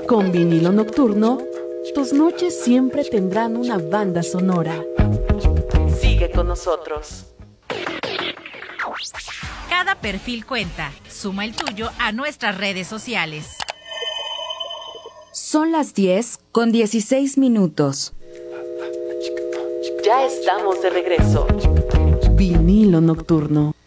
Con vinilo nocturno, tus noches siempre tendrán una banda sonora. Sigue con nosotros. Cada perfil cuenta. Suma el tuyo a nuestras redes sociales. Son las 10:16. Ya estamos de regreso. Vinilo nocturno.